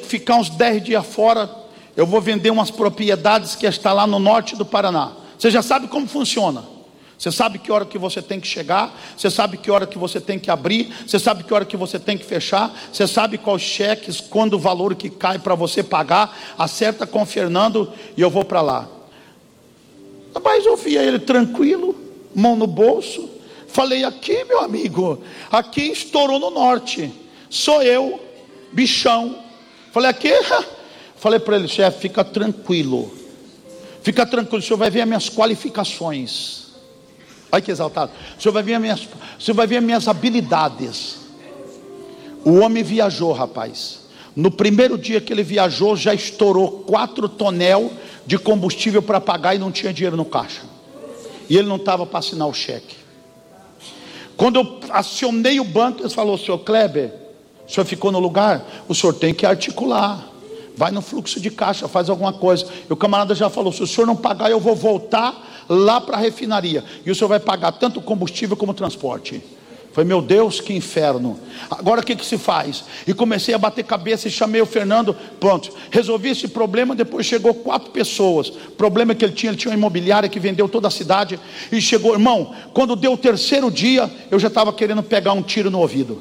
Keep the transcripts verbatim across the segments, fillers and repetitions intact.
que ficar uns dez dias fora, eu vou vender umas propriedades que está lá no norte do Paraná. Você já sabe como funciona. Você sabe que hora que você tem que chegar, você sabe que hora que você tem que abrir, você sabe que hora que você tem que fechar, você sabe quais cheques, quando o valor que cai para você pagar. Acerta com o Fernando e eu vou para lá. Mas eu via ele tranquilo, mão no bolso. Falei, aqui meu amigo, aqui estourou no norte. Sou eu, bichão. Falei, aqui? Falei para ele, chefe, fica tranquilo. Fica tranquilo, o senhor vai ver as minhas qualificações. Olha que exaltado. O senhor vai ver as minhas, o senhor vai ver as minhas habilidades. O homem viajou, rapaz. No primeiro dia que ele viajou, já estourou quatro tonel de combustível para pagar e não tinha dinheiro no caixa. E ele não estava para assinar o cheque. Quando eu acionei o banco, ele falou, senhor Kleber, o senhor ficou no lugar? O senhor tem que articular. Vai no fluxo de caixa, faz alguma coisa. E o camarada já falou, se o senhor não pagar, eu vou voltar lá para a refinaria. E o senhor vai pagar tanto combustível como transporte. Falei, meu Deus, que inferno. Agora o que que se faz? E comecei a bater cabeça e chamei o Fernando. Pronto, resolvi esse problema. Depois chegou quatro pessoas. O problema que ele tinha, ele tinha uma imobiliária que vendeu toda a cidade. E chegou, irmão, quando deu o terceiro dia, eu já estava querendo pegar um tiro no ouvido.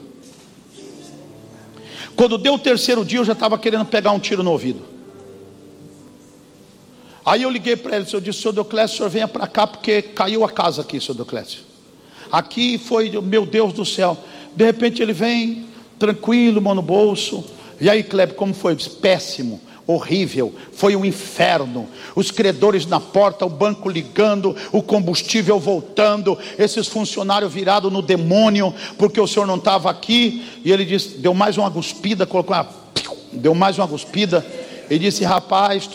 Quando deu o terceiro dia, eu já estava querendo pegar um tiro no ouvido. Aí eu liguei para ele, eu disse, senhor Deoclésio, o senhor venha para cá, porque caiu a casa aqui, senhor Deoclésio. Aqui foi, meu Deus do céu. De repente ele vem, tranquilo, mão no bolso. E aí, Kleber, como foi? Péssimo, horrível, foi um inferno. Os credores na porta, o banco ligando, o combustível voltando, esses funcionários virados no demônio, porque o senhor não estava aqui. E ele disse, deu mais uma cuspida, colocou uma, deu mais uma cuspida, e disse, rapaz,